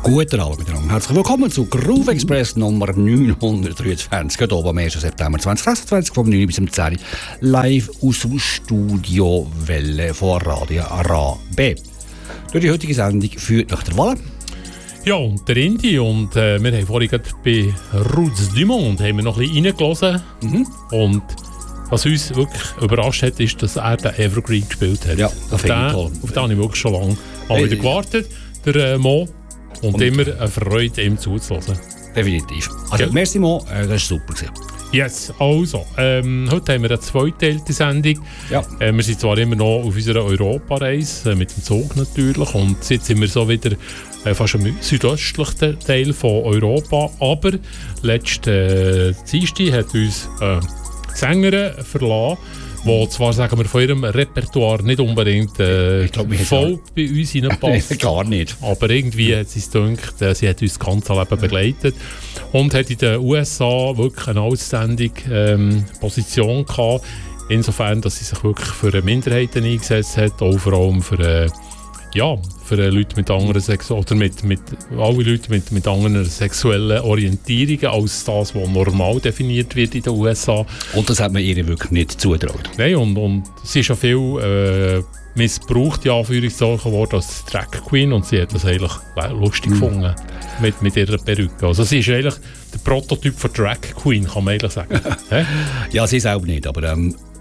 Guten Abend miteinander. Herzlich willkommen zu Groove Express Nummer 923. Heute oben am 1. September 2026 vom 9 bis zum 10 live aus dem Studio Welle von Radio RAB. Durch die heutige Sendung führt nach der Walle. Ja, und der Indi. Und wir haben vorhin gerade bei Roots du Monde haben wir noch ein bisschen reingelassen. Und was uns wirklich überrascht hat, ist, dass er den Evergreen gespielt hat. Ja, das finde ich toll. Auf den habe ich wirklich schon lange mal wieder gewartet. Der Mo. Und immer eine Freude, ihm zuzuhören. Definitiv. Also, ja. Merci Mo, das war super. Yes, also, heute haben wir eine zweiteilige Sendung. Ja. Wir sind zwar immer noch auf unserer Europareise, mit dem Zug natürlich, und jetzt sind wir so wieder fast am südöstlichen Teil von Europa, aber letzten Dienstag hat uns Sängerin verlassen, die zwar, sagen wir, von ihrem Repertoire nicht unbedingt voll bei uns hineinpasst. Gar nicht. Aber irgendwie hat sie es gedacht, sie hat uns das ganze Leben begleitet und hat in den USA wirklich eine outstanding Position gehabt. Insofern, dass sie sich wirklich für Minderheiten eingesetzt hat, auch vor allem für Leute mit anderen alle Leute mit anderen sexuellen Orientierungen als das, was normal definiert wird in den USA. Und das hat man ihr wirklich nicht zugetraut. Nein, und sie ist ja viel missbraucht, in Anführungszeichen, worden als Drag Queen, und sie hat das eigentlich lustig gefunden mit ihrer Perücke. Also sie ist eigentlich der Prototyp von Drag Queen, kann man eigentlich sagen. Ja, sie selber nicht, aber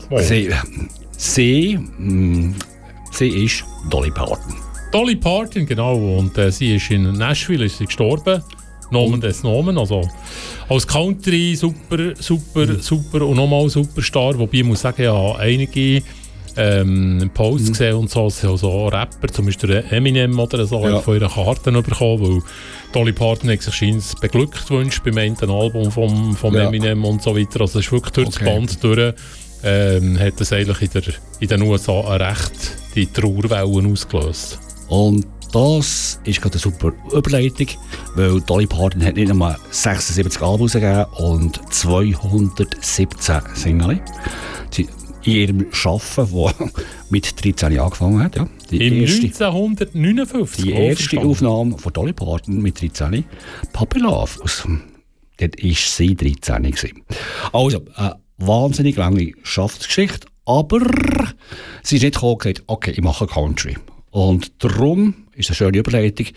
sie ist Dolly Parton. Dolly Parton, genau. Und sie ist in Nashville gestorben. Nomen des Nomen. Also als Country super und nochmal Superstar. Wobei ich muss sagen, ich habe einige Posts gesehen und so Rapper, zum Beispiel Eminem oder so, hat von ihren Karten bekommen, weil Dolly Parton hat sich scheinbar beglückt gewünscht beim einen Album vom Eminem und so weiter. Also es ist wirklich durch das Band durch. Hat das eigentlich in den USA recht die Trauerwellen ausgelöst. Und das ist gerade eine super Überleitung, weil Dolly Parton hat nicht einmal 76 Alben gegeben und 217 Singles. In ihrem Arbeiten, das mit 13 angefangen hat. Ja. Im 1959? Die erste Aufnahme von Dolly Parton mit 13, Puppy Love. Dort war sie 13 gewesen. Also, wahnsinnig lange Schaffensgeschichte, aber sie ist nicht gekommen und gesagt, okay, ich mache Country. Und darum ist eine schöne Überleitung.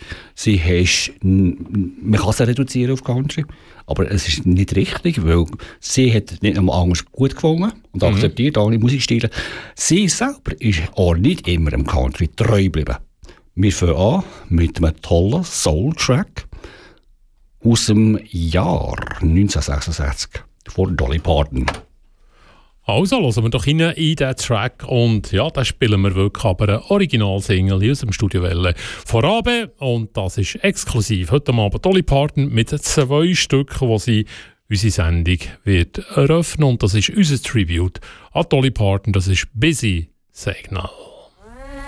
Man kann sie reduzieren auf Country, aber es ist nicht richtig, weil sie hat nicht einmal anders gut gefunden und akzeptiert alle Musikstile. Sie selber ist auch nicht immer im Country treu geblieben. Wir fangen an mit einem tollen Soul-Track aus dem Jahr 1966 von Dolly Parton. Also, hören wir doch rein in diesen Track und ja, da spielen wir wirklich aber eine Original-Single aus dem Studio Welle von RAB und das ist exklusiv heute Abend Dolly Parton mit 2 Stücken, die sie unsere Sendung wird eröffnen und das ist unser Tribute an Dolly Parton, das ist Busy Signal.